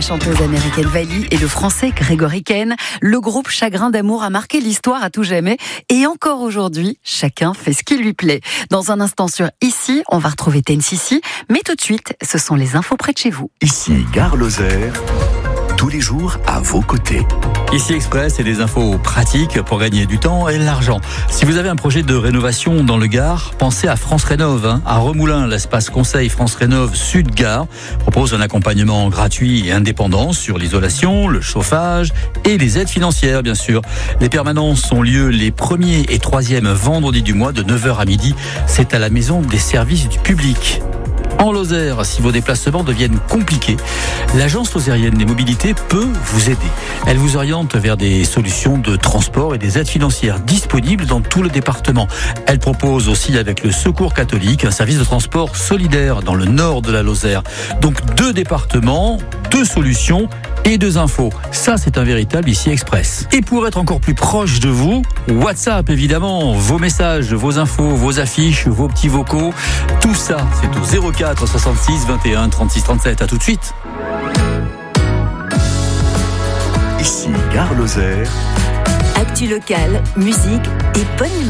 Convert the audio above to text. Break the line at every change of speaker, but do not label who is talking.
Chanteuse américaine Vali et le français Grégory Ken, le groupe Chagrin d'amour a marqué l'histoire à tout jamais et encore aujourd'hui, chacun fait ce qui lui plaît. Dans un instant sur Ici, on va retrouver Tennessee, mais tout de suite, ce sont les infos près de chez vous.
Ici, Gare Lozère, tous les jours à vos côtés.
Ici Express et des infos pratiques pour gagner du temps et de l'argent. Si vous avez un projet de rénovation dans le Gard, pensez à France Rénov. À Remoulins, l'espace conseil France Rénov Sud Gard propose un accompagnement gratuit et indépendant sur l'isolation, le chauffage et les aides financières, bien sûr. Les permanences ont lieu les 1er et 3e vendredis du mois de 9h à midi. C'est à la maison des services du public. En Lozère, si vos déplacements deviennent compliqués, l'agence lozérienne des mobilités peut vous aider. Elle vous oriente vers des solutions de transport et des aides financières disponibles dans tout le département. Elle propose aussi avec le Secours catholique un service de transport solidaire dans le nord de la Lozère. Donc 2 départements, 2 solutions et 2 infos. Ça, c'est un véritable Ici Express. Et pour être encore plus proche de vous, WhatsApp évidemment, vos messages, vos infos, vos affiches, vos petits vocaux, tout ça, c'est au 04 66 21 36 37. À tout de suite.
Ici, Gare Lozère.
Actu locale, musique et bonne humeur.